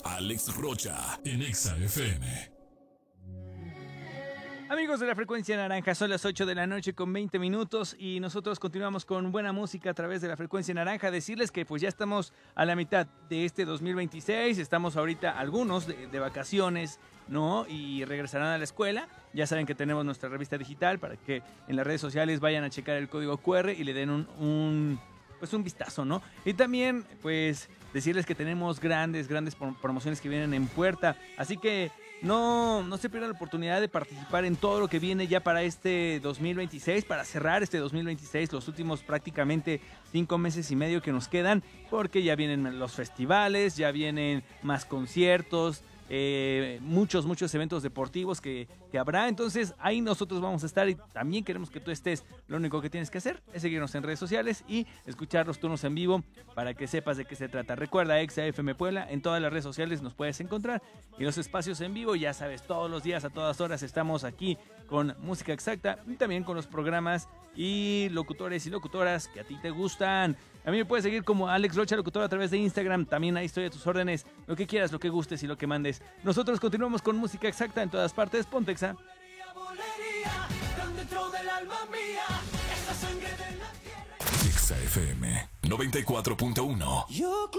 Alex Rocha en Exa FM. Amigos de la Frecuencia Naranja, son las 8 de la noche con 20 minutos y nosotros continuamos con buena música a través de la Frecuencia Naranja. Decirles que pues ya estamos a la mitad de este 2026, estamos ahorita algunos de vacaciones, ¿no? Y regresarán a la escuela. Ya saben que tenemos nuestra revista digital para que en las redes sociales vayan a checar el código QR y le den un vistazo, ¿no? Y también pues decirles que tenemos grandes promociones que vienen en puerta, así que no se pierdan la oportunidad de participar en todo lo que viene ya para este 2026, para cerrar este 2026, los últimos prácticamente 5 meses y medio que nos quedan, porque ya vienen los festivales, ya vienen más conciertos, muchos eventos deportivos que habrá. Entonces ahí nosotros vamos a estar y también queremos que tú estés. Lo único que tienes que hacer es seguirnos en redes sociales y escuchar los turnos en vivo para que sepas de qué se trata. Recuerda, Exa FM Puebla, en todas las redes sociales nos puedes encontrar, y los espacios en vivo, ya sabes, todos los días, a todas horas estamos aquí con música exacta y también con los programas y locutores y locutoras que a ti te gustan. A mí me puedes seguir como Alex Rocha Locutor a través de Instagram. También ahí estoy a tus órdenes. Lo que quieras, lo que gustes y lo que mandes. Nosotros continuamos con música exacta en todas partes. Ponte Exa. Exa FM 94.1.